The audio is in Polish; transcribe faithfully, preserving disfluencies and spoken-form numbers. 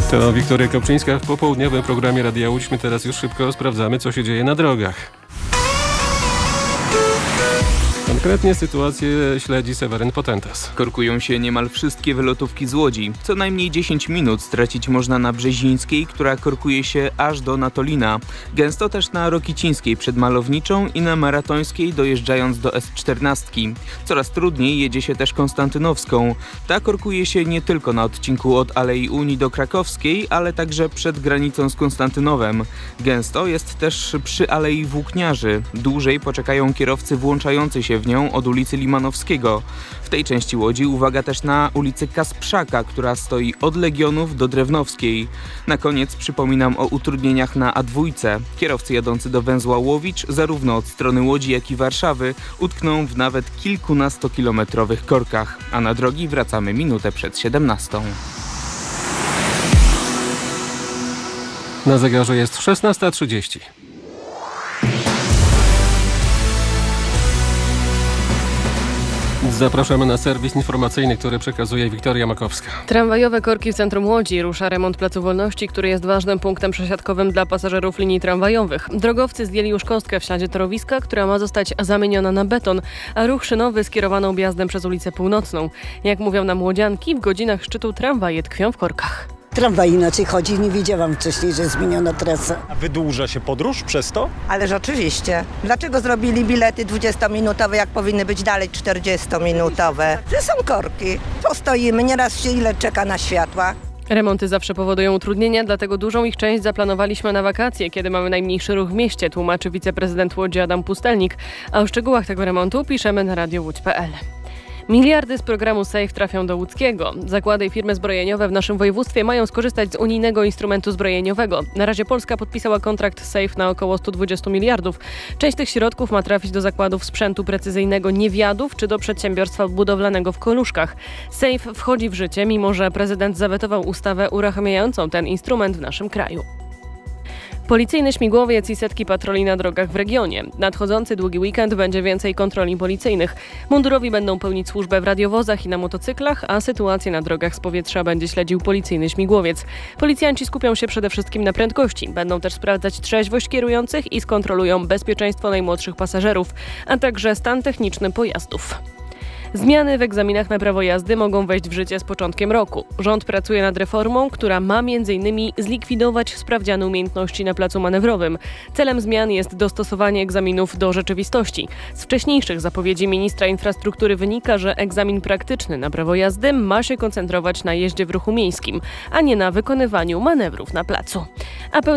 To Wiktoria Kopczyńska w popołudniowym programie Radia Łódź. My teraz już szybko sprawdzamy, co się dzieje na drogach. Konkretnie sytuację śledzi Seweryn Potentas. Korkują się niemal wszystkie wylotówki z Łodzi. Co najmniej dziesięć minut stracić można na Brzezińskiej, która korkuje się aż do Natolina. Gęsto też na Rokicińskiej przed Malowniczą i na Maratońskiej dojeżdżając do S czternaście. Coraz trudniej jedzie się też Konstantynowską. Ta korkuje się nie tylko na odcinku od Alei Unii do Krakowskiej, ale także przed granicą z Konstantynowem. Gęsto jest też przy Alei Włókniarzy. Dłużej poczekają kierowcy włączający się w nią od ulicy Limanowskiego. W tej części Łodzi uwaga też na ulicy Kasprzaka, która stoi od Legionów do Drewnowskiej. Na koniec przypominam o utrudnieniach na A dwa. Kierowcy jadący do węzła Łowicz, zarówno od strony Łodzi, jak i Warszawy, utkną w nawet kilkunastokilometrowych korkach. A na drogi wracamy minutę przed siedemnastą. Na zegarze jest szesnasta trzydzieści. Zapraszamy na serwis informacyjny, który przekazuje Wiktoria Makowska. Tramwajowe korki w centrum Łodzi. Rusza remont Placu Wolności, który jest ważnym punktem przesiadkowym dla pasażerów linii tramwajowych. Drogowcy zdjęli już kostkę w śladzie torowiska, która ma zostać zamieniona na beton, a ruch szynowy skierowano objazdem przez ulicę Północną. Jak mówią nam łodzianki, w godzinach szczytu tramwaje tkwią w korkach. Tramwaj inaczej chodzi, nie wiedziałam wcześniej, że zmieniono trasę. A wydłuża się podróż przez to? Ależ oczywiście. Dlaczego zrobili bilety dwudziestominutowe, jak powinny być dalej czterdziestominutowe? Że są korki. To stoimy, nieraz się ile czeka na światła. Remonty zawsze powodują utrudnienia, dlatego dużą ich część zaplanowaliśmy na wakacje, kiedy mamy najmniejszy ruch w mieście, tłumaczy wiceprezydent Łodzi Adam Pustelnik. A o szczegółach tego remontu piszemy na radio łódź kropka p l. Miliardy z programu SAFE trafią do łódzkiego. Zakłady i firmy zbrojeniowe w naszym województwie mają skorzystać z unijnego instrumentu zbrojeniowego. Na razie Polska podpisała kontrakt SAFE na około sto dwadzieścia miliardów. Część tych środków ma trafić do zakładów sprzętu precyzyjnego Niewiadów czy do przedsiębiorstwa budowlanego w Koluszkach. SAFE wchodzi w życie, mimo że prezydent zawetował ustawę uruchamiającą ten instrument w naszym kraju. Policyjny śmigłowiec i setki patroli na drogach w regionie. Nadchodzący długi weekend będzie więcej kontroli policyjnych. Mundurowi będą pełnić służbę w radiowozach i na motocyklach, a sytuację na drogach z powietrza będzie śledził policyjny śmigłowiec. Policjanci skupią się przede wszystkim na prędkości. Będą też sprawdzać trzeźwość kierujących i skontrolują bezpieczeństwo najmłodszych pasażerów, a także stan techniczny pojazdów. Zmiany w egzaminach na prawo jazdy mogą wejść w życie z początkiem roku. Rząd pracuje nad reformą, która ma między innymi zlikwidować sprawdziane umiejętności na placu manewrowym. Celem zmian jest dostosowanie egzaminów do rzeczywistości. Z wcześniejszych zapowiedzi ministra infrastruktury wynika, że egzamin praktyczny na prawo jazdy ma się koncentrować na jeździe w ruchu miejskim, a nie na wykonywaniu manewrów na placu.